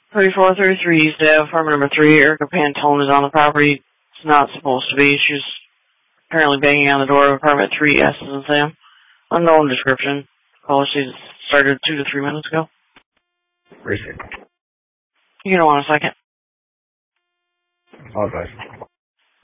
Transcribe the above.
3433 East Ave, apartment number 3. Erica Pantone is on the property. It's not supposed to be. She's apparently banging on the door of apartment 3, S as in Sam. Unknown description. Call she started 2 to 3 minutes ago. Appreciate it. You don't want a second. Apologize.